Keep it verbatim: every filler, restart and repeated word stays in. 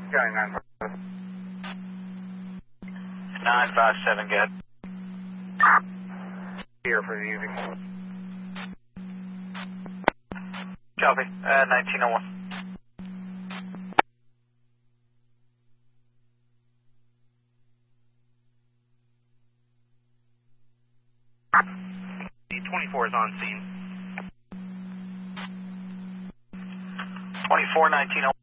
Sky nine five. nine five seven, good. Here for the U V. Copy. Uh, nineteen oh one. twenty-four is on scene. twenty-four nineteen oh one.